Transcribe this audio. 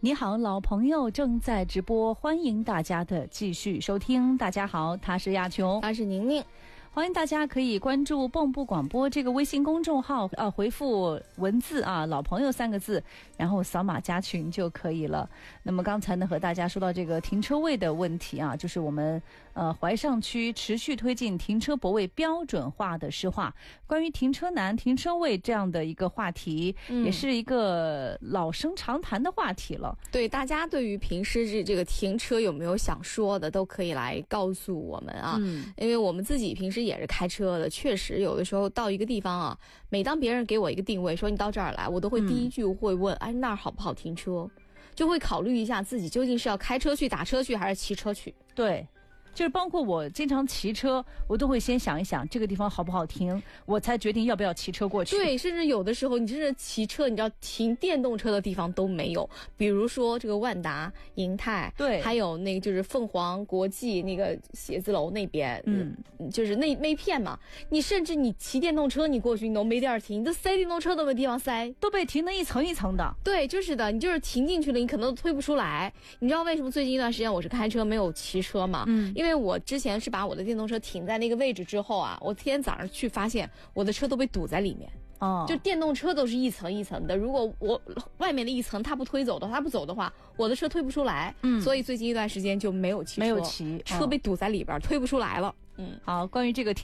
你好，老朋友正在直播，欢迎大家的继续收听。大家好，他是亚琼， 他是宁宁。 欢迎大家可以关注蚌埠广播这个微信公众号，回复文字老朋友3个字，然后扫码加群就可以了。那么刚才呢和大家说到这个停车位的问题就是我们淮上区持续推进停车泊位标准化的施划，关于停车难、停车位这样的一个话题，也是一个老生常谈的话题了。 对，大家对于平时这个停车有没有想说的，都可以来告诉我们因为我们自己平时也是开车的，确实有的时候到一个地方每当别人给我一个定位说你到这儿来，我都会第一句会问那儿好不好停车，就会考虑一下自己究竟是要开车去、打车去还是骑车去。 对，就是包括我经常骑车，我都会先想一想这个地方好不好停，我才决定要不要骑车过去。 对，甚至有的时候你真是骑车，你知道停电动车的地方都没有，比如说这个万达、银泰， 对， 还有那个就是凤凰国际那个写字楼那边，就是那片嘛，你甚至你骑电动车你过去你都没地儿停，你都塞电动车都没地方塞， 都被停得一层一层的。 对，就是的，你就是停进去了，你可能都推不出来。你知道为什么最近一段时间我是开车没有骑车吗？因为我之前是把我的电动车停在那个位置之后我今天早上去发现我的车都被堵在里面。就电动车都是一层一层的，如果我外面的一层它不推走的，它不走的话，我的车推不出来。所以最近一段时间就没有骑车，车被堵在里边，推不出来了。 好，关于这个